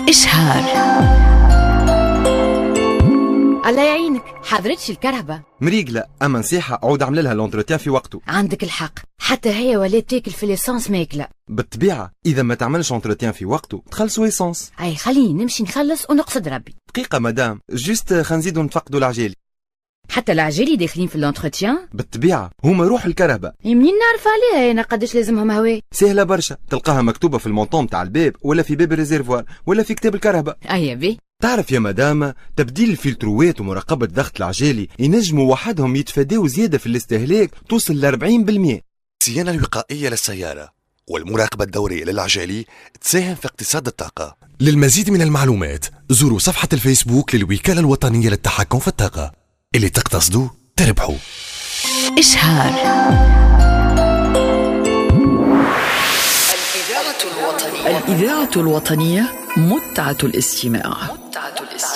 إشهار. الله يعينك، حضرتش الكرهبة مريقلة، أما نصيحة عود عمل لها لونتروتيان في وقته. عندك الحق، حتى هي ولات تاكل في ليسانس ماكلة. بالطبيعة إذا ما تعملش لونتروتيان في وقته تخلصوا ايسانس. أي خليني نمشي نخلص ونقصد ربي. دقيقة مدام، جوست خنزيدو نتفقدوا العجالي. حتى العجالي داخلين في اللونتروتيان؟ بالطبيعة هما روح الكرهبة. منين نعرف عليها أنا قداش لازمهم هوا؟ سهلة برشا، تلقاها مكتوبة في المونطون تاع الباب ولا في باب الريزيرفوار ولا في كتاب الكرهبة. أيا بي. تعرف يا مدام، تبديل الفلتروات ومراقبة ضغط العجالي ينجموا وحدهم يتفاداو زيادة في الاستهلاك توصل ل 40%. الصيانة الوقائية للسيارة والمراقبة الدورية للعجالي تساهم في اقتصاد الطاقة. للمزيد من المعلومات زوروا صفحة الفيسبوك للوكالة الوطنية للتحكم في الطاقة. اللي تقتصدوا تربحوا. إشهار. الإذاعة الوطنية متعة الاستماع.